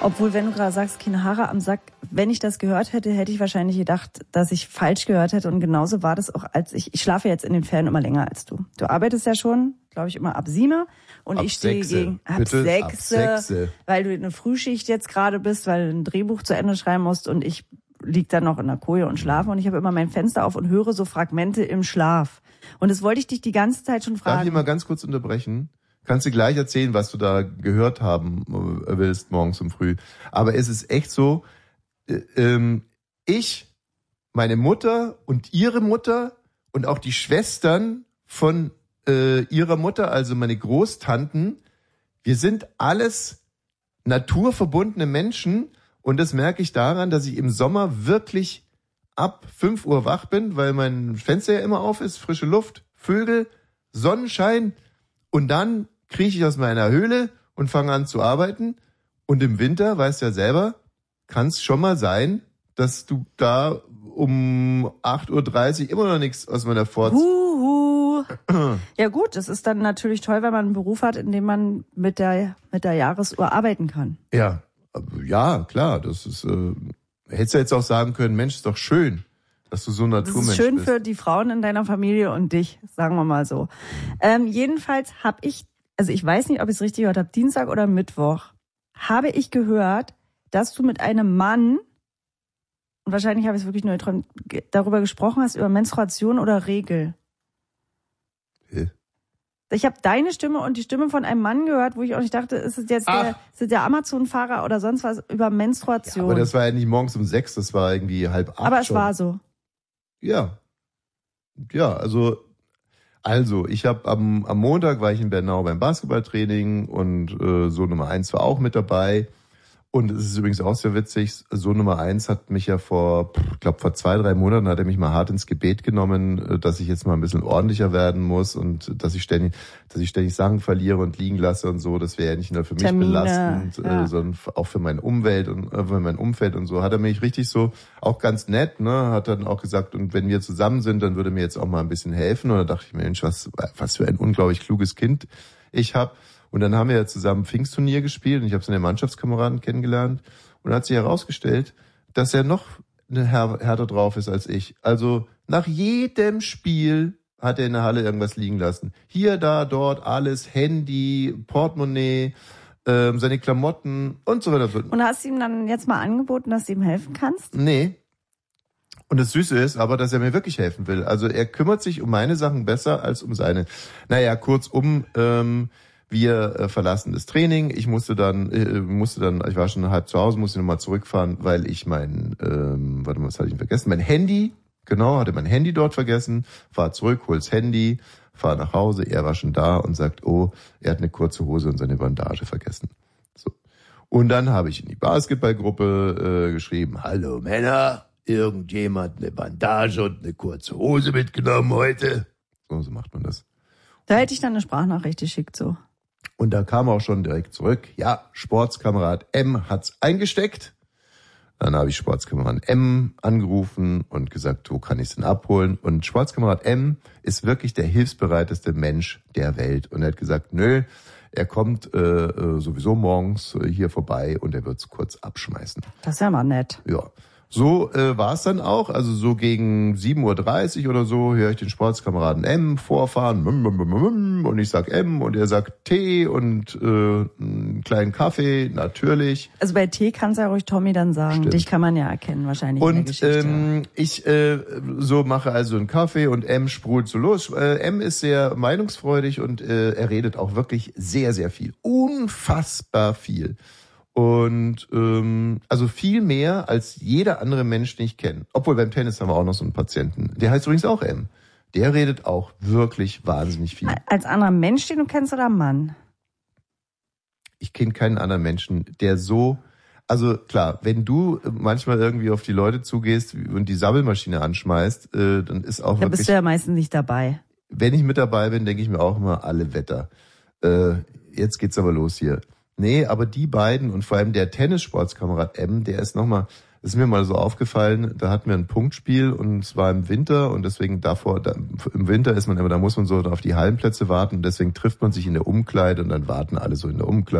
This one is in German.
Obwohl, wenn du gerade sagst, keine Haare am Sack, wenn ich das gehört hätte, hätte ich wahrscheinlich gedacht, dass ich falsch gehört hätte. Und genauso war das auch, als ich schlafe jetzt in den Ferien immer länger als du. Du arbeitest ja schon, glaube ich, immer ab 7 und ich stehe gegen ab 6, weil du in eine Frühschicht jetzt gerade bist, weil du ein Drehbuch zu Ende schreiben musst und ich lieg dann noch in der Koje und schlafe und ich habe immer mein Fenster auf und höre so Fragmente im Schlaf. Und das wollte ich dich die ganze Zeit schon fragen. Darf ich mal ganz kurz unterbrechen? Kannst du gleich erzählen, was du da gehört haben willst morgens um früh. Aber es ist echt so, ich, meine Mutter und ihre Mutter und auch die Schwestern von ihrer Mutter, also meine Großtanten, wir sind alles naturverbundene Menschen und das merke ich daran, dass ich im Sommer wirklich ab 5 Uhr wach bin, weil mein Fenster ja immer auf ist, frische Luft, Vögel, Sonnenschein und dann krieche ich aus meiner Höhle und fange an zu arbeiten. Und im Winter, weißt du ja selber, kann es schon mal sein, dass du da um 8.30 Uhr immer noch nichts aus meiner Ja gut, das ist dann natürlich toll, wenn man einen Beruf hat, in dem man mit der Jahresuhr arbeiten kann. Ja, klar, das ist, hättest du jetzt auch sagen können, Mensch, ist doch schön, dass du so ein Naturmensch bist. Das ist schön für die Frauen in deiner Familie und dich, sagen wir mal so. Jedenfalls habe ich, also ich weiß nicht, ob ich es richtig gehört habe, Dienstag oder Mittwoch, habe ich gehört, dass du mit einem Mann, und wahrscheinlich habe ich es wirklich nur geträumt, darüber gesprochen hast, über Menstruation oder Regel. Ich habe deine Stimme und die Stimme von einem Mann gehört, wo ich auch nicht dachte, ist es jetzt der Amazon-Fahrer oder sonst was über Menstruation. Ja, aber das war ja nicht morgens um 6, das war irgendwie 7:30 Aber es schon. war so. Ja, also ich habe am Montag war ich in Bernau beim Basketballtraining und Sohn Nummer 1 war auch mit dabei. Und es ist übrigens auch sehr witzig, Sohn Nummer 1 hat mich ja vor 2-3 Monaten hat er mich mal hart ins Gebet genommen, dass ich jetzt mal ein bisschen ordentlicher werden muss und dass ich ständig Sachen verliere und liegen lasse und so. Das wäre ja nicht nur für mich belastend, sondern auch für meine Umwelt und für mein Umfeld und so. Hat er mich richtig so, auch ganz nett, ne, hat dann auch gesagt, und wenn wir zusammen sind, dann würde mir jetzt auch mal ein bisschen helfen. Und da dachte ich mir, Mensch, was für ein unglaublich kluges Kind ich habe. Und dann haben wir ja zusammen Pfingstturnier gespielt und ich habe seine Mannschaftskameraden kennengelernt und dann hat sich herausgestellt, dass er noch härter drauf ist als ich. Also nach jedem Spiel hat er in der Halle irgendwas liegen lassen. Hier, da, dort, alles, Handy, Portemonnaie, seine Klamotten und so weiter. Und hast du ihm dann jetzt mal angeboten, dass du ihm helfen kannst? Nee. Und das Süße ist aber, dass er mir wirklich helfen will. Also er kümmert sich um meine Sachen besser als um seine. Naja, kurzum, wir verlassen das Training. Ich musste dann, ich war schon halb zu Hause, musste nochmal zurückfahren, weil ich was hatte ich vergessen? Hatte mein Handy dort vergessen. Fahr zurück, hol's Handy, fahr nach Hause. Er war schon da und sagt, oh, er hat eine kurze Hose und seine Bandage vergessen. So. Und dann habe ich in die Basketballgruppe geschrieben, hallo Männer, irgendjemand eine Bandage und eine kurze Hose mitgenommen heute? So macht man das. Da hätte ich dann eine Sprachnachricht geschickt, so. Und da kam auch schon direkt zurück, ja, Sportskamerad M hat's eingesteckt. Dann habe ich Sportskamerad M angerufen und gesagt, wo kann ich's denn abholen? Und Sportskamerad M ist wirklich der hilfsbereiteste Mensch der Welt. Und er hat gesagt, nö, er kommt sowieso morgens hier vorbei und er wird's kurz abschmeißen. Das ist ja mal nett. Ja. So war es dann auch, also so gegen 7.30 Uhr oder so höre ich den Sportskameraden M vorfahren und ich sag M und er sagt Tee und einen kleinen Kaffee, natürlich. Also bei Tee kannst du ja ruhig Tommy dann sagen, Stimmt. Dich kann man ja erkennen wahrscheinlich und, in der Geschichte. Ich so mache also einen Kaffee und M sprudelt so los. M ist sehr meinungsfreudig und er redet auch wirklich sehr, sehr viel, unfassbar viel. Und also viel mehr als jeder andere Mensch, den ich kenne. Obwohl beim Tennis haben wir auch noch so einen Patienten. Der heißt übrigens auch M. Der redet auch wirklich wahnsinnig viel. Als anderer Mensch, den du kennst, oder Mann? Ich kenne keinen anderen Menschen, der so... Also klar, wenn du manchmal irgendwie auf die Leute zugehst und die Sammelmaschine anschmeißt, dann ist auch wirklich... Da bist du ja meistens nicht dabei. Wenn ich mit dabei bin, denke ich mir auch immer, alle Wetter. Jetzt geht's aber los hier. Nee, aber die beiden und vor allem der Tennissportskamerad M, der ist nochmal, das ist mir mal so aufgefallen, da hatten wir ein Punktspiel und es war im Winter und deswegen im Winter ist man immer, da muss man so auf die Hallenplätze warten und deswegen trifft man sich in der Umkleide und dann warten alle so in der Umkleide.